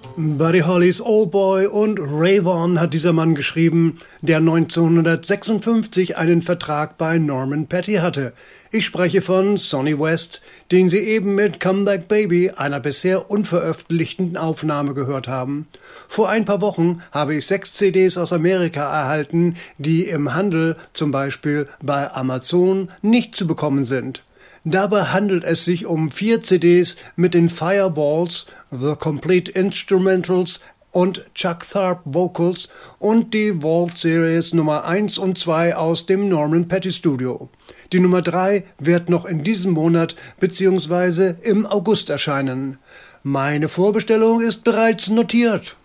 Buddy Hollys Old Boy und Ray Vaughan hat dieser Mann geschrieben, der 1956 einen Vertrag bei Norman Petty hatte. Ich spreche von Sonny West, den Sie eben mit Come Back Baby, einer bisher unveröffentlichten Aufnahme, gehört haben. Vor ein paar Wochen habe ich 6 CDs aus Amerika erhalten, die im Handel, zum Beispiel bei Amazon, nicht zu bekommen sind. Dabei handelt es sich um 4 CDs mit den Fireballs, The Complete Instrumentals und Chuck Tharp Vocals und die Vault Series Nummer 1 und 2 aus dem Norman Petty Studio. Die Nummer 3 wird noch in diesem Monat bzw. im August erscheinen. Meine Vorbestellung ist bereits notiert.